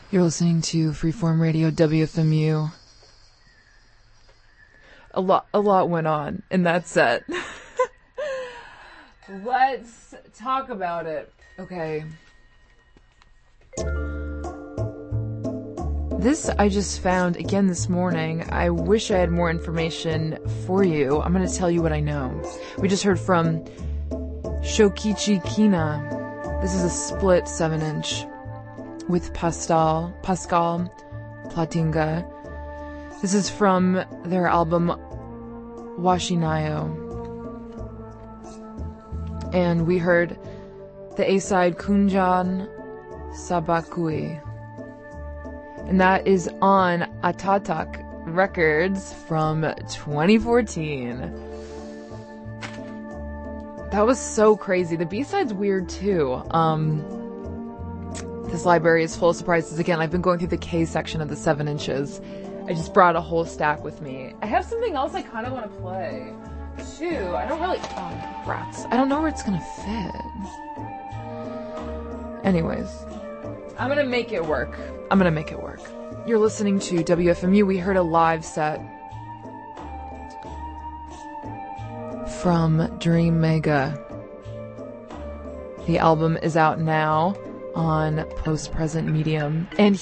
You're listening to Freeform Radio WFMU. A lot went on in that set. Let's talk about it. Okay. This I just found again this morning. I wish I had more information for you. I'm going to tell you what I know. We just heard from Shokichi Kina. This is a split 7-inch with Pascal Platinga. This is from their album Washinayo. And we heard the A-side Kunjan Sabakui. And that is on Atatak Records from 2014. That was so crazy. The B-side's weird too. This library is full of surprises. Again, I've been going through the K section of the 7 inches. I just brought a whole stack with me. I have something else I kind of want to play, too. I don't really... Oh, rats. I don't know where it's going to fit. Anyways. I'm going to make it work. You're listening to WFMU. We heard a live set from Dream Mega. The album is out now on Post Present Medium. And